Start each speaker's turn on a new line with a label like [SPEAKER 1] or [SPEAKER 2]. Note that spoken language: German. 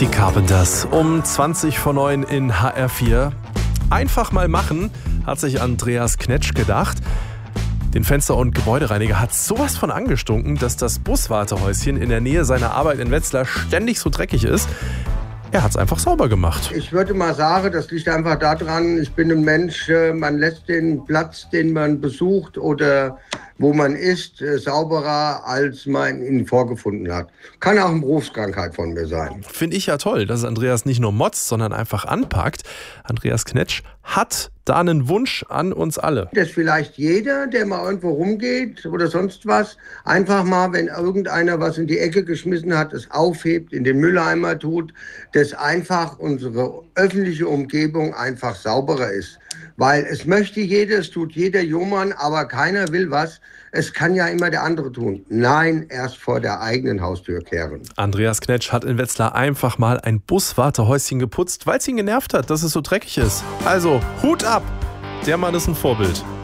[SPEAKER 1] Die Carpenters um 20:09 in HR4. Einfach mal machen, hat sich Andreas Knetsch gedacht. Den Fenster- und Gebäudereiniger hat sowas von angestunken, dass das Buswartehäuschen in der Nähe seiner Arbeit in Wetzlar ständig so dreckig ist. Er hat es einfach sauber gemacht.
[SPEAKER 2] Ich würde mal sagen, das liegt einfach daran, ich bin ein Mensch, man lässt den Platz, den man besucht oder wo man ist, sauberer, als man ihn vorgefunden hat. Kann auch eine Berufskrankheit von mir sein.
[SPEAKER 1] Finde ich ja toll, dass Andreas nicht nur motzt, sondern einfach anpackt. Andreas Knetsch hat da einen Wunsch an uns alle.
[SPEAKER 2] Dass vielleicht jeder, der mal irgendwo rumgeht oder sonst was, einfach mal, wenn irgendeiner was in die Ecke geschmissen hat, es aufhebt, in den Mülleimer tut, dass einfach unsere öffentliche Umgebung einfach sauberer ist. Weil es möchte jeder, es tut jeder Jungmann, aber keiner will was. Es kann ja immer der andere tun. Nein, erst vor der eigenen Haustür kehren.
[SPEAKER 1] Andreas Knetsch hat in Wetzlar einfach mal ein Buswartehäuschen geputzt, weil es ihn genervt hat, dass es so dreckig ist. Also, Hut ab! Der Mann ist ein Vorbild.